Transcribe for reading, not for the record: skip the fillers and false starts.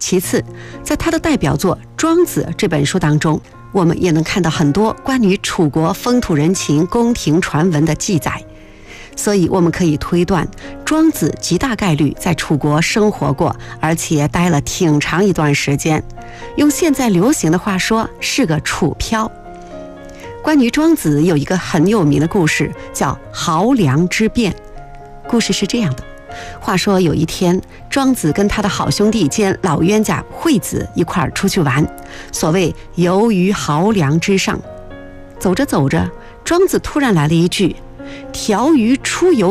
其次，在他的代表作《庄子》这本书当中，我们也能看到很多关于楚国风土人情、宫廷传闻的记载。所以我们可以推断，庄子极大概率在楚国生活过，而且待了挺长一段时间。用现在流行的话说，是个楚漂。关于庄子有一个很有名的故事，叫濠梁之变。故事是这样的：话说有一天，庄子跟他的好兄弟兼老冤家惠子一块儿出去玩，所谓游于濠梁之上。走着走着，庄子突然来了一句：条鱼出游